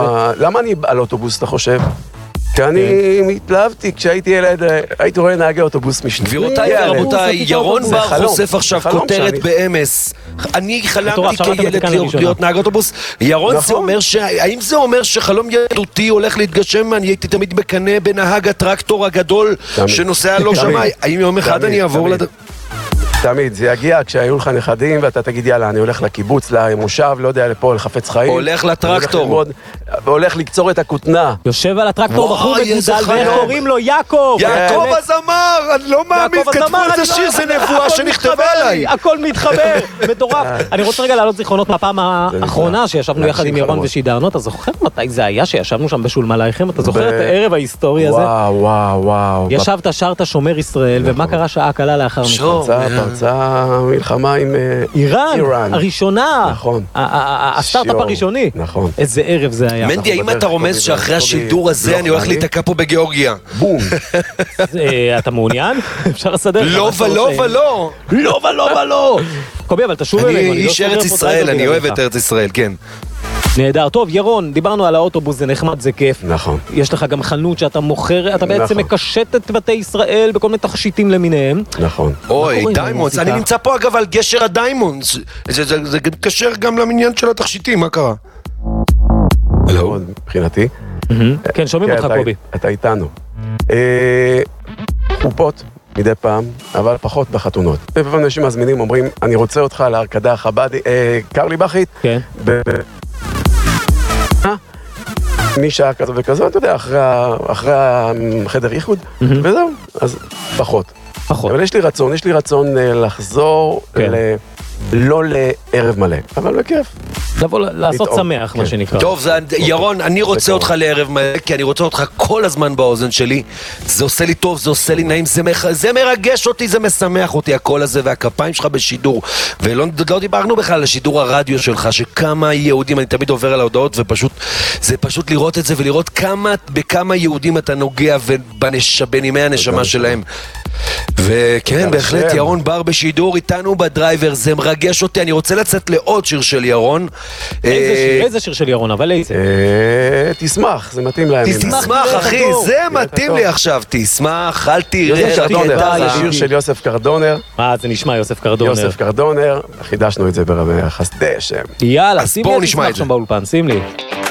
למה אני על אוטובוס, אתה חושב? כי אני התלהבתי, כשהייתי ילד, הייתי רואה נהגי אוטובוס משני. גבירותיי ורבותיי, ירון בר חושף עכשיו כותרת באמס. אני חלמתי כילד להיות נהג אוטובוס. ירון, האם זה אומר שחלום ילדותי הולך להתגשם? אני הייתי תמיד בקנה בנהג הטרקטור הגדול שנוסע לא שמי. האם יום אחד אני אעבור תמיד, זה יגיע כשהיו לך נכדים ואתה תגיד יאללה, אני הולך לקיבוץ, למושב, לא יודע, לפה, לחפץ חיים. הולך לטרקטור. והולך לקצור את הכותנה. יושב על הטרקטור בחור מגודל, ואיך קוראים לו? יעקב! יעקב הזמר! אני לא מאמין, כתבו איזה שיר, זה נבואה שנכתבה עליי. הכל מתחבר, מטורף. אני רוצה רגע להעלות זיכרונות מהפעם האחרונה שישבנו יחד עם ירון ושידרנו. אתה זוכר מתי זה היה שישבנו שם בשול מלאכם? אתה זוכר את הערב ההיסטורי הזה? וואו. ישבת, שרת שומר ישראל, ומה קרה שעה קלה לאחר פרצה מלחמה עם איראן, הראשונה. נכון. הסטארט-אפ הראשוני. נכון. איזה ערב זה היה. מנדי, האם אתה רומז שאחרי השידור הזה אני הולך להתקע פה בגיאורגיה? בום. אתה מעוניין? אפשר לסדר? לא ולא ולא. לא ולא ולא. קובי, אבל תשוב אלינו. אני איש ארץ ישראל, אני אוהב את ארץ ישראל, כן. נהדר. טוב, ירון, דיברנו על האוטובוס, זה נחמד, זה כיף. נכון. יש לך גם חנות שאתה מוכר, אתה בעצם מקשט את בתי ישראל בכל מיני תכשיטים למיניהם. נכון. אוי, דיימונדס, אני נמצא פה אגב על גשר הדיימונדס. זה קשר גם למניין של התכשיטים, מה קרה? לא, מבחינתי. כן, שומעים אותך, קובי. אתה איתנו. חופות, מדי פעם, אבל פחות בחתונות. לפעמים אנשים מזמינים, אומרים, אני רוצה אותך להרקדה חבדי, קרלי בכית. כן. משעה כזו וכזו, אתה יודע, אחרי החדר איחוד, וזהו, אז פחות. אבל יש לי רצון לחזור לא לערב מלא, אבל בכיף. לבוא לעשות שמח, מה שנקרא. טוב, ירון, אני רוצה אותך לערב מלא, כי אני רוצה אותך כל הזמן באוזן שלי. זה עושה לי טוב, זה עושה לי נעים, זה מרגש אותי, זה משמח אותי, הקול הזה והכפיים שלך בשידור. ולא דיברנו בכלל על השידור הרדיו שלך, שכמה יהודים, אני תמיד עובר על ההודעות, זה פשוט לראות את זה ולראות בכמה יהודים אתה נוגע בנימי הנשמה שלהם. וכן, בהחלט, ירון בר בשידור איתנו בדרייבר, זה מרגש אותי. אני רוצה לצאת לעוד שיר של ירון. איזה שיר של ירון, אבל איזה? תשמח, זה מתאים להם. תשמח, אחי, זה מתאים לי עכשיו. תשמח, אל תראה. זה שיר של יוסף קרדונר. זה נשמע יוסף קרדונר. יוסף קרדונר, חידשנו את זה בחסדי השם. יאללה, שים לי את זה באולפן, שים לי.